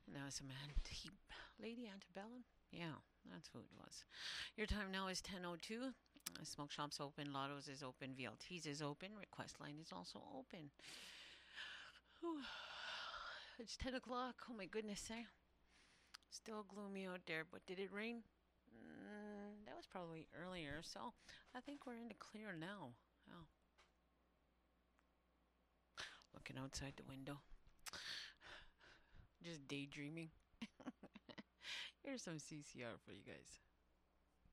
That was Lady Antebellum? Yeah, that's who it was. Your time now is 10:02. Smoke shop's open, Lotto's is open, VLT's is open, request line is also open. Whew. It's 10 o'clock. Oh my goodness, eh? Still gloomy out there, but did it rain? That was probably earlier, so I think we're in the clear now. Oh. Looking outside the window. Just daydreaming. Here's some CCR for you guys.